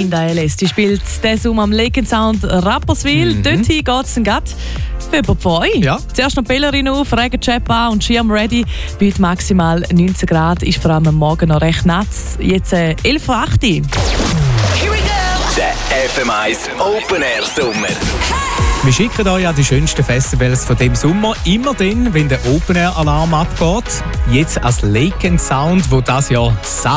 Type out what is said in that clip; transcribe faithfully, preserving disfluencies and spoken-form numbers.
Linda Ellis, die spielt diesen Sommer am Lake Sound Rapperswil. Mhm. Dorthin geht es dann gerade für über zwei. Ja. Zuerst noch Pellerin auf, Regencape an und Schirm ready. Bei maximal neunzehn Grad ist vor allem am Morgen noch recht nass. Jetzt äh, elf Uhr acht. Here we go! Der F M eins Open Air Sommer. Wir schicken euch an die schönsten Festivals von dem Sommer. Immer dann, wenn der Open Air Alarm abgeht. Jetzt als Lake Sound, wo das Jahr